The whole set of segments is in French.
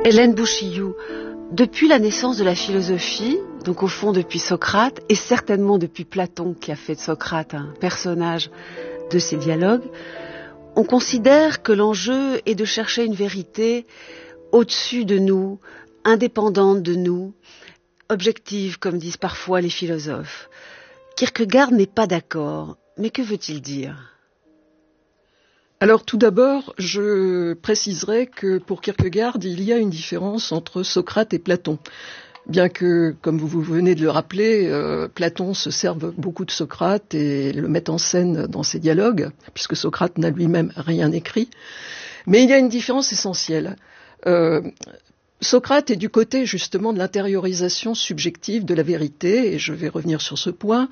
Hélène Bouchillou, depuis la naissance de la philosophie, donc au fond depuis Socrate, et certainement depuis Platon qui a fait de Socrate un personnage de ses dialogues, on considère que l'enjeu est de chercher une vérité au-dessus de nous, indépendante de nous, objective comme disent parfois les philosophes. Kierkegaard n'est pas d'accord, mais que veut-il dire ? Alors tout d'abord, je préciserai que pour Kierkegaard, il y a une différence entre Socrate et Platon. Bien que, comme vous venez de le rappeler, Platon se serve beaucoup de Socrate et le met en scène dans ses dialogues, puisque Socrate n'a lui-même rien écrit. Mais il y a une différence essentielle. Socrate est du côté justement de l'intériorisation subjective de la vérité, et je vais revenir sur ce point.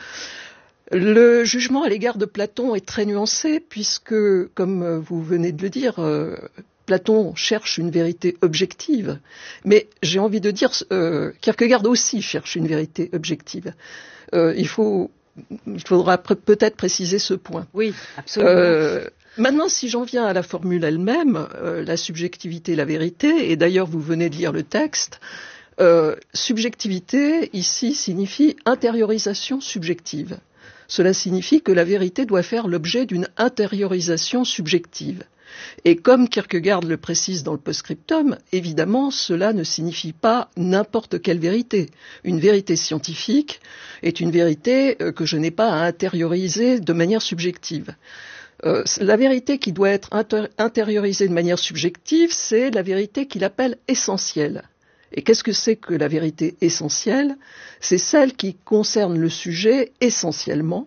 Le jugement à l'égard de Platon est très nuancé puisque, comme vous venez de le dire, Platon cherche une vérité objective, mais j'ai envie de dire, Kierkegaard aussi cherche une vérité objective. Il faudra peut-être préciser ce point. Oui, absolument. Maintenant, si j'en viens à la formule elle-même, la subjectivité et la vérité, et d'ailleurs vous venez de lire le texte, subjectivité ici signifie intériorisation subjective. Cela signifie que la vérité doit faire l'objet d'une intériorisation subjective. Et comme Kierkegaard le précise dans le post-scriptum, évidemment, cela ne signifie pas n'importe quelle vérité. Une vérité scientifique est une vérité que je n'ai pas à intérioriser de manière subjective. La vérité qui doit être intériorisée de manière subjective, c'est la vérité qu'il appelle essentielle. Et qu'est-ce que c'est que la vérité essentielle ? C'est celle qui concerne le sujet essentiellement,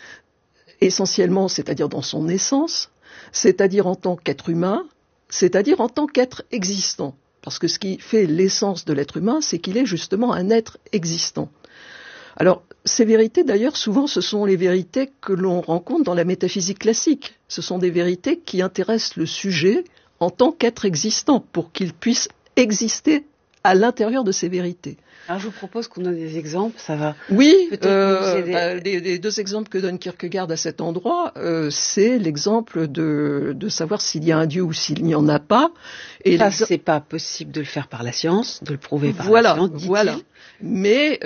c'est-à-dire dans son essence, c'est-à-dire en tant qu'être humain, c'est-à-dire en tant qu'être existant. Parce que ce qui fait l'essence de l'être humain, c'est qu'il est justement un être existant. Alors, ces vérités, d'ailleurs, souvent, ce sont les vérités que l'on rencontre dans la métaphysique classique. Ce sont des vérités qui intéressent le sujet en tant qu'être existant, pour qu'il puisse exister à l'intérieur de ces vérités. Alors je vous propose qu'on donne des exemples, ça va. Oui, peut-être les deux exemples que donne Kierkegaard à cet endroit, c'est l'exemple de savoir s'il y a un Dieu ou s'il n'y en a pas. Et ça, c'est pas possible de le faire par la science, de le prouver par la science, dit-il. Voilà. Mais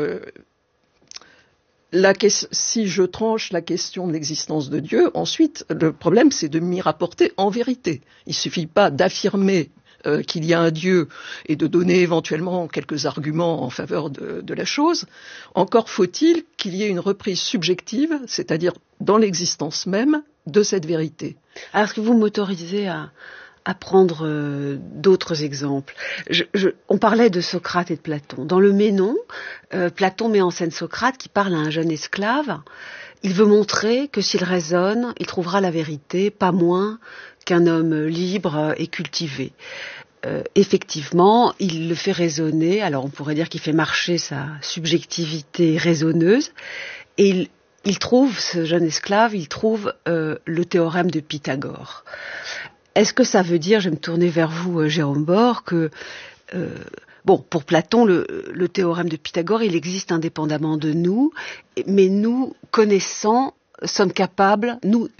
si je tranche la question de l'existence de Dieu, ensuite, le problème, c'est de m'y rapporter en vérité. Il suffit pas d'affirmer qu'il y a un Dieu et de donner éventuellement quelques arguments en faveur de la chose. Encore faut-il qu'il y ait une reprise subjective, c'est-à-dire dans l'existence même, de cette vérité. Alors, est-ce que vous m'autorisez à prendre d'autres exemples ? On parlait de Socrate et de Platon. Dans le Ménon, Platon met en scène Socrate qui parle à un jeune esclave. Il veut montrer que s'il raisonne, il trouvera la vérité, pas moins qu'un homme libre et cultivé. Effectivement, il le fait raisonner, alors on pourrait dire qu'il fait marcher sa subjectivité raisonneuse, et il trouve, ce jeune esclave, le théorème de Pythagore. Est-ce que ça veut dire, je vais me tourner vers vous, Jérôme Bord, que pour Platon, le théorème de Pythagore, il existe indépendamment de nous, mais nous, connaissants, sommes capables, nous,